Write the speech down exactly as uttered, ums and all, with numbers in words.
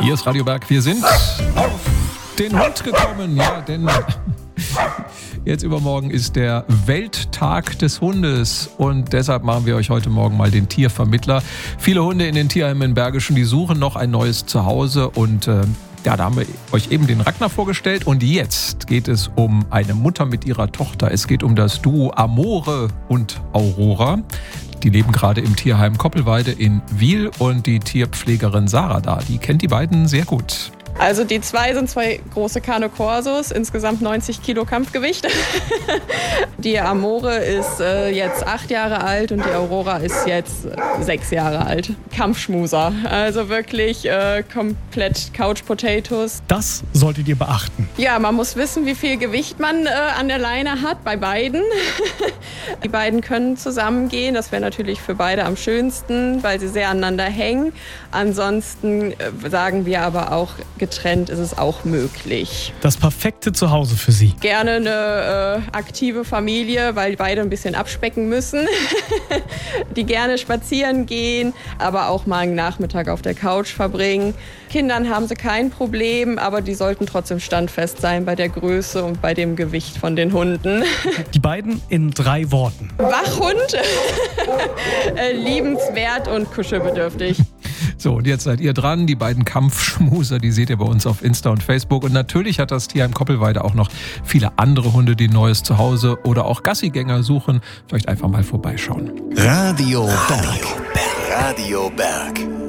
Hier ist Radio Berg. Wir sind auf den Hund gekommen. Ja, denn jetzt übermorgen ist der Welttag des Hundes. Und deshalb machen wir euch heute Morgen mal den Tiervermittler. Viele Hunde in den Tierheimen in Bergischen, die suchen noch ein neues Zuhause. Und äh, ja, da haben wir euch eben den Ragnar vorgestellt. Und jetzt geht es um eine Mutter mit ihrer Tochter. Es geht um das Duo Amore und Aurora. Die leben gerade im Tierheim Koppelweide in Wiel und die Tierpflegerin Sarah da, die kennt die beiden sehr gut. Also die zwei sind zwei große Cane Corsos, insgesamt neunzig Kilo Kampfgewicht. Die Amore ist äh, jetzt acht Jahre alt und die Aurora ist jetzt äh, sechs Jahre alt. Kampfschmuser, also wirklich äh, komplett Couch Potatoes. Das solltet ihr beachten. Ja, man muss wissen, wie viel Gewicht man äh, an der Leine hat bei beiden. Die beiden können zusammengehen, das wäre natürlich für beide am schönsten, weil sie sehr aneinander hängen. Ansonsten äh, sagen wir aber auch, getrennt ist es auch möglich. Das perfekte Zuhause für Sie. Gerne eine äh, aktive Familie, weil beide ein bisschen abspecken müssen. Die gerne spazieren gehen, aber auch mal einen Nachmittag auf der Couch verbringen. Kindern haben sie kein Problem, aber die sollten trotzdem standfest sein bei der Größe und bei dem Gewicht von den Hunden. Die beiden in drei Worten. Wachhund, äh, liebenswert und kuschelbedürftig. So, und jetzt seid ihr dran. Die beiden Kampfschmuser, die seht ihr bei uns auf Insta und Facebook. Und natürlich hat das Tierheim Koppelweide auch noch viele andere Hunde, die ein neues Zuhause oder auch Gassigänger suchen. Vielleicht einfach mal vorbeischauen. Radio Berg. Radio Berg.